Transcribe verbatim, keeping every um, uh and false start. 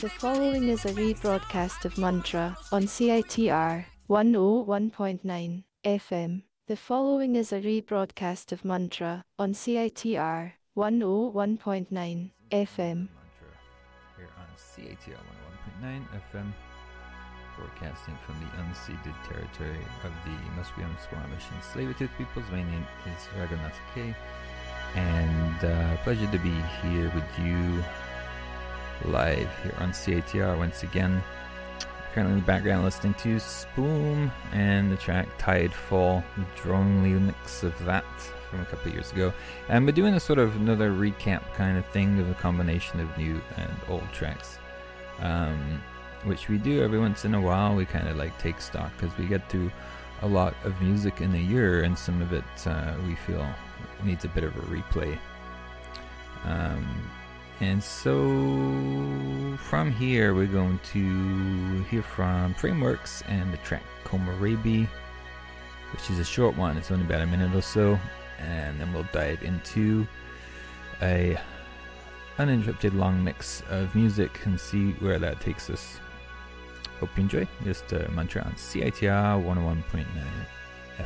The following is a rebroadcast of Mantra on C I T R one oh one point nine F M. The following is a rebroadcast of Mantra on C I T R one oh one point nine F M. Mantra here on C I T R one oh one point nine F M, broadcasting from the unceded territory of the Musqueam, Squamish, and Tsleil-Waututh peoples. My name is Raghunath K, and uh, pleasure to be here with you live here on C I T R once again. Currently in the background listening to Spoom and the track Tidefall, the drone remix of that from a couple of years ago. And we're doing a sort of another recap kind of thing of a combination of new and old tracks, um, which we do every once in a while. We kind of like take stock because we get through a lot of music in a year, and some of it uh, we feel needs a bit of a replay. Um, And so from here we're going to hear from Frameworks and the track Komorebi, which is a short one. It's only about a minute or so, and then we'll dive into a uninterrupted long mix of music and see where that takes us. Hope you enjoy. Just uh, Mantra on C I T R one oh one point nine.